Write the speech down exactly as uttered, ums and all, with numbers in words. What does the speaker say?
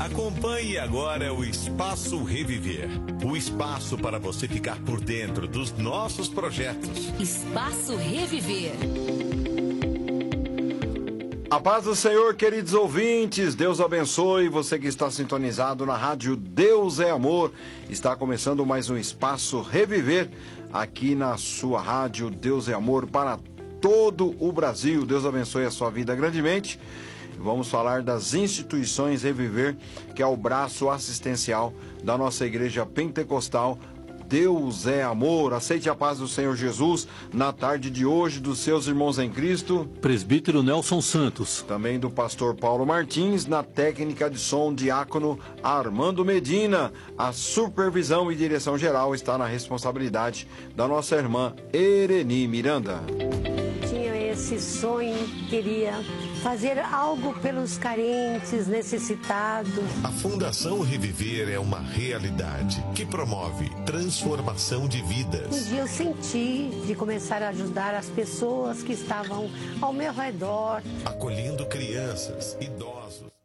Acompanhe agora o Espaço Reviver. O espaço para você ficar por dentro dos nossos projetos. Espaço Reviver. A paz do Senhor, queridos ouvintes, Deus abençoe você que está sintonizado na rádio Deus é Amor. Está começando mais um Espaço Reviver aqui na sua rádio Deus é Amor para todo o Brasil. Deus abençoe a sua vida grandemente. Vamos falar das instituições Reviver, que é o braço assistencial da nossa igreja pentecostal. Deus é amor. Aceite a paz do Senhor Jesus na tarde de hoje dos seus irmãos em Cristo. Presbítero Nelson Santos. Também do pastor Paulo Martins, na técnica de som, diácono Armando Medina. A supervisão e direção geral está na responsabilidade da nossa irmã Ereni Miranda. Tinha esse sonho, queria fazer algo pelos carentes, necessitados. A Fundação Reviver é uma realidade que promove transformação de Um vidas. dia eu senti de começar a ajudar as pessoas que estavam ao meu redor. Acolhendo crianças, idosos.